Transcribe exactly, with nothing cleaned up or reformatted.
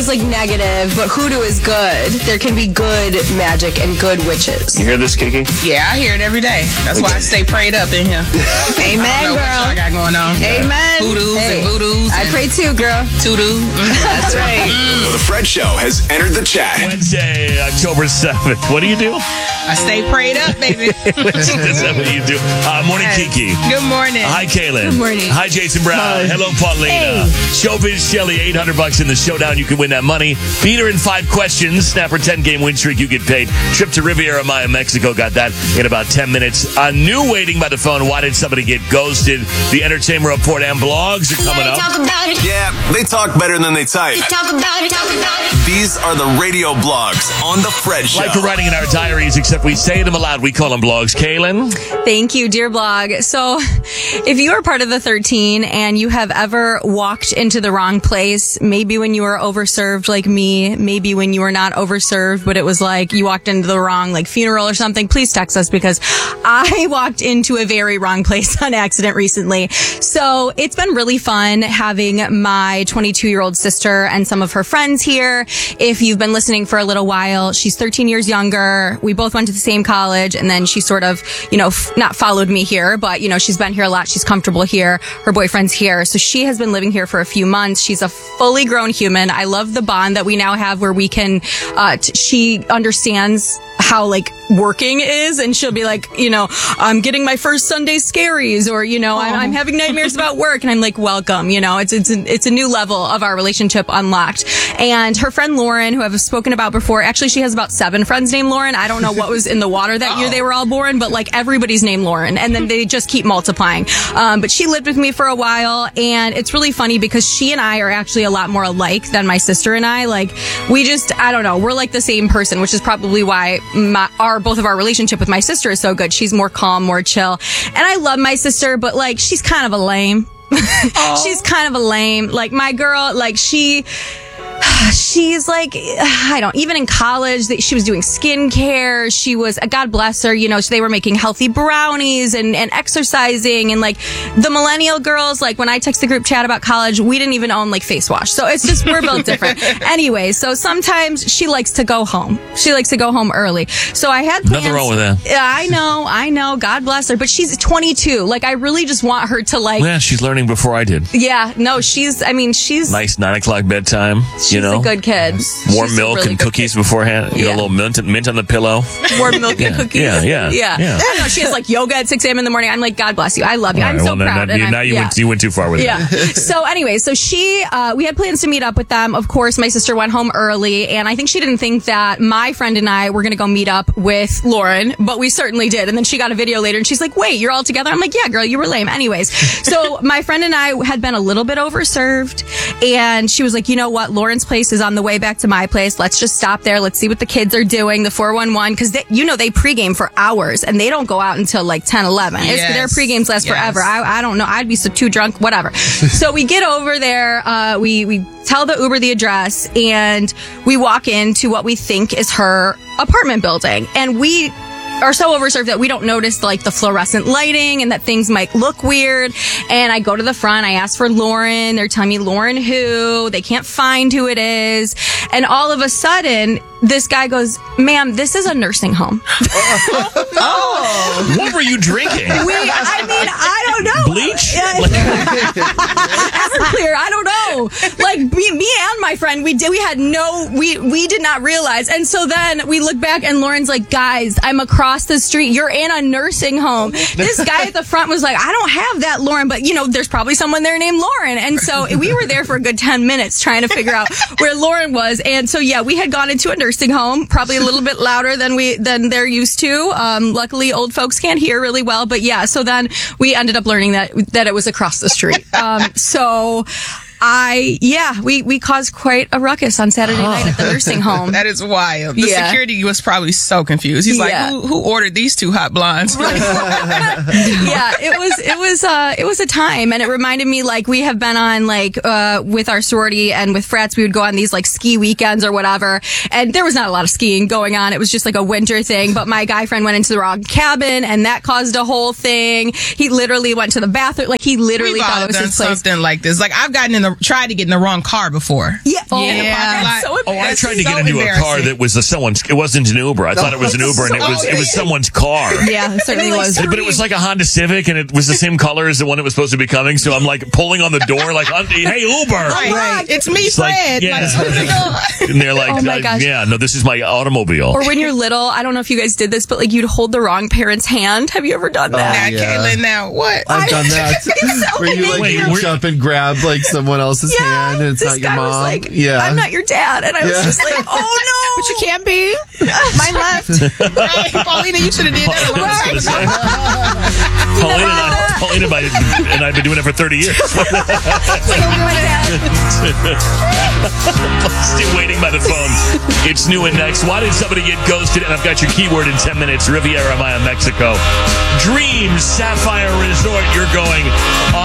is like negative, but hoodoo is good. There can be good magic and good witches. You hear this, Kiki? Yeah, I hear it every day. That's why I stay prayed up in here. Amen, I don't know girl. what y'all got going on. Amen. Hoodoos Hey, and voodoos. I and pray too, girl. Toodoo. That's right. The Fred Show has entered the chat. Wednesday, October seventh. What do you do? I stay prayed up, baby. Is that what you do? Uh, morning, Yes. Kiki. Good morning. Hi, Kaylin. Good morning. Hi, Jason Brown. Hello, Paulina. Showbiz Shelly, eight hundred bucks in the showdown. You can win that money. Beat her in five questions. Snap her ten-game win streak. You get paid. Trip to Riviera Maya, Mexico. Got that in about ten minutes. A new waiting by the phone. Why did somebody get ghosted? The Entertainment Report and blogs are coming up. Yeah, they talk better than they type. These are the radio blogs on the Fred Show. Like we're writing in our diaries, except we say them aloud. We call them blogs. Kaylin? Thank you, dear blog. So, if you are part of the thirteen and you have ever walked into the wrong place, maybe when you were overserved like me, maybe when you were not overserved, but it was like you walked into the wrong like funeral or something, please text us because I walked into a very wrong place on accident recently. So, it's been really fun having my twenty-two-year-old sister and some of her friends here. If you've been listening for a little while, she's thirteen years younger. We both went to the same college, and then she sort of, you know, f- not followed me here, but, you know, she's been here a lot. She's comfortable here. Her boyfriend's here. So she has been living here for a few months. She's a fully grown human. I love the bond that we now have where we can, uh, t- she understands how like working is, and she'll be like, you know, I'm getting my first Sunday scaries, or, you know, I'm, I'm having nightmares about work, and I'm like, welcome, you know, it's, it's, a, it's a new level of our relationship unlocked. And her friend Lauren, who I've spoken about before, actually she has about seven friends named Lauren. I don't know what was in the water that year they were all born, but like everybody's named Lauren, and then they just keep multiplying. Um, but she lived with me for a while, and it's really funny because she and I are actually a lot more alike than my sister and I. Like, we just, I don't know, we're like the same person, which is probably why my, our, both of our relationship with my sister is so good. She's more calm, more chill. And I love my sister, but like, she's kind of a lame. She's kind of a lame. Like, my girl, like, she... She's like, I don't, even in college, she was doing skincare. She was, God bless her, you know, they were making healthy brownies and, and exercising. And like the millennial girls, like when I text the group chat about college, we didn't even own like face wash. So it's just, we're built different. Anyway, so sometimes she likes to go home. She likes to go home early. So I had plans. Nothing wrong with that. Yeah, I know, I know. God bless her. But she's twenty-two. Like, I really just want her to like. Yeah, she's learning before I did. Yeah, no, she's, I mean, she's. Nice nine o'clock bedtime. She's you know? a good kid. Warm She's a milk really and good cookies kid. beforehand. You Yeah. know, a little mint, mint on the pillow. Warm milk Yeah, and cookies. yeah, yeah, yeah. yeah. I know, she has like yoga at six a.m. in the morning. I'm like, God bless you. I love you. All I'm right, so well, proud. Now, and now, I'm- now you, yeah. went, you went too far with Yeah. that. So anyway, so she, uh, we had plans to meet up with them. Of course, my sister went home early, and I think she didn't think that my friend and I were going to go meet up with Lauren, but we certainly did. And then she got a video later, and she's like, wait, you're all together? I'm like, yeah, girl, you were lame. Anyways, so my friend and I had been a little bit overserved, and she was like, you know what? Lauren's place is on the way back to my place. Let's just stop there. Let's see what the kids are doing, the four one one, because, you know, they pregame for hours, and they don't go out until like ten, eleven. It's, Yes. their pregames last Yes. forever. I, I don't know. I'd be so too drunk, whatever. So we get over there. Uh, we, we tell the Uber the address, and we walk into what we think is her apartment building. And we are so overserved that we don't notice like the fluorescent lighting and that things might look weird. And I go to the front. I ask for Lauren. They're telling me Lauren who. They can't find who it is. And all of a sudden, this guy goes, ma'am, this is a nursing home. Oh. What were you drinking? We, I mean, I don't know. Bleach? Everclear, I don't know. Like me, me and my friend, we did. We had no. We we did not realize. And so then we look back, and Lauren's like, "Guys, I'm across the street. You're in a nursing home." This guy at the front was like, "I don't have that, Lauren, but you know, there's probably someone there named Lauren." And so we were there for a good ten minutes trying to figure out where Lauren was. And so yeah, we had gone into a nursing home, probably a little bit louder than we than they're used to. Um, luckily, old folks can't hear really well. But yeah, so then we ended up learning that that it was across the street. Um, so. I, yeah, we, we caused quite a ruckus on Saturday night at the nursing home. That is wild. The Yeah. security was probably so confused. He's Yeah. like, who, who ordered these two hot blondes? Yeah, it was, it was, uh, it was a time, and it reminded me, like, we have been on, like, uh, with our sorority and with frats, we would go on these, like, ski weekends or whatever, and there was not a lot of skiing going on. It was just, like, a winter thing, but my guy friend went into the wrong cabin, and that caused a whole thing. He literally went to the bathroom, like, he literally We've thought all it was done his place. something like this. Like, I've gotten in the the tried to get in the wrong car before. Yeah. Oh, Yeah. that's so Oh, I embarrassing. tried to get so into a car embarrassing. that was a someone's. It wasn't an Uber. I thought it was an Uber, and it was it was someone's car. Yeah, it certainly It was was. like But it was like a Honda Civic, and it was the same color as the one that was supposed to be coming. So I'm like pulling on the door, like, "Hey, Uber!" Right. It's me, It's like, Fred. yeah. Like, open the door. And they're like, Oh my uh, gosh. "Yeah, no, this is my automobile." Or when you're little, I don't know if you guys did this, but like you'd hold the wrong parent's hand. Have you ever done that? Now, yeah. Kaylin, now what? I've done that. so Where you like Wait, reach we're- up and grab like someone else's Yeah, hand and it's this not your guy mom. was like, yeah. I'm not your dad. And I was Yeah. just like, oh no. But you can't be. Mine left. Right. Paulina, you should have did that a long I time was ago. gonna say. Paulina and I, Paulina and I, and I've been doing it for thirty years. Still waiting by the phone. It's new and next. Why did somebody get ghosted? And I've got your keyword in ten minutes. Riviera Maya, Mexico. Dreams Sapphire Resort. You're going